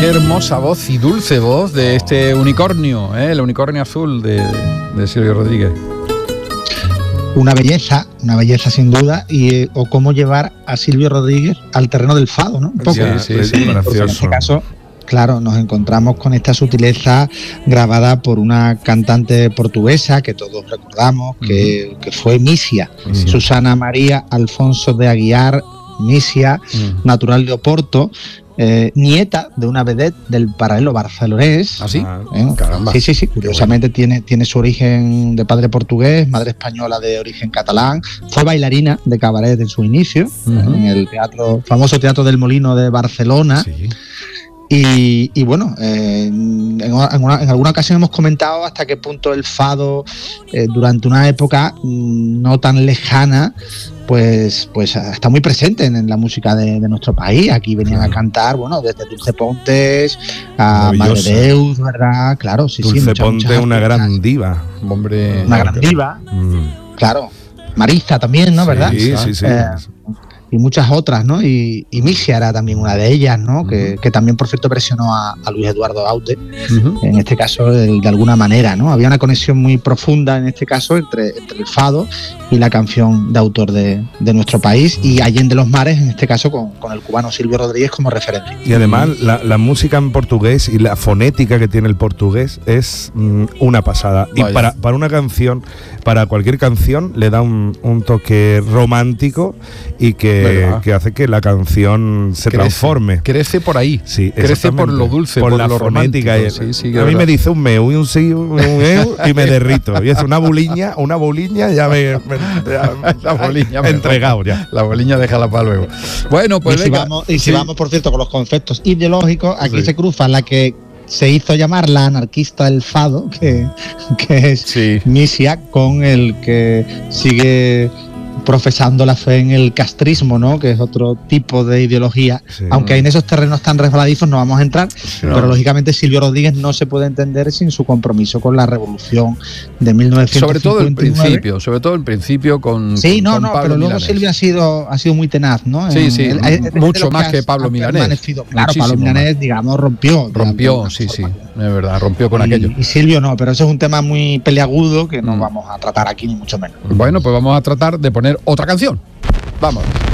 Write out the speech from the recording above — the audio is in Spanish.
Qué hermosa voz y dulce voz de este unicornio, el unicornio azul de Silvio Rodríguez. Una belleza sin duda, o cómo llevar a Silvio Rodríguez al terreno del fado, ¿no? Un poco. Sí, Porque en este caso, claro, nos encontramos con esta sutileza grabada por una cantante portuguesa que todos recordamos, que fue Misia, Susana María Alfonso de Aguiar Misia, natural de Oporto, nieta de una vedette del paralelo barcelonés. ¿Ah, sí? Caramba. Sí. Curiosamente tiene su origen de padre portugués, madre española de origen catalán. Fue bailarina de cabaret en su inicio, en el famoso Teatro del Molino de Barcelona. Sí. Y bueno, en alguna ocasión hemos comentado hasta qué punto el fado, durante una época no tan lejana, pues está muy presente en la música de nuestro país. Aquí venían a cantar, bueno, desde Dulce Pontes a Madre Deus, ¿verdad? Claro, Dulce Pontes, una gran diva, hombre. Una gran diva, claro. Marisa también, ¿no? ¿Verdad? Sí. Y muchas otras, ¿no? Y Misia era también una de ellas, ¿no? Que también, por cierto, presionó a Luis Eduardo Aute, en este caso, de alguna manera, ¿no? Había una conexión muy profunda, en este caso, entre el fado y la canción de autor de nuestro país, y Allende los Mares, en este caso, con el cubano Silvio Rodríguez como referencia. Y además, la música en portugués y la fonética que tiene el portugués es una pasada. Vaya. Y para una canción, para cualquier canción, le da un toque romántico y que hace que la canción se transforme. Crece por ahí. Sí, crece por lo dulce, por lo fonética. A mí me dice un meu y un sí, un eu y me derrito. Y es una buliña, ya me la boliña me he entregado ya. La boliña déjala para luego. Bueno, pues si vamos, por cierto, con los conceptos ideológicos, aquí se cruza la que se hizo llamar la anarquista del fado, que es Misia, con el que sigue profesando la fe en el castrismo, ¿no? Que es otro tipo de ideología. Aunque en esos terrenos tan resbaladizos no vamos a entrar, pero lógicamente Silvio Rodríguez no se puede entender sin su compromiso con la revolución de 1959. Sobre todo el principio con pero Pablo luego Milanés. Silvio ha sido muy tenaz, ¿no? Mucho más que Pablo Milanés. Claro, Pablo Milanés, digamos, rompió, es verdad, rompió con aquello. Y Silvio no, pero eso es un tema muy peliagudo que no vamos a tratar aquí, ni mucho menos. Bueno, pues vamos a tratar de poner otra canción. Vamos.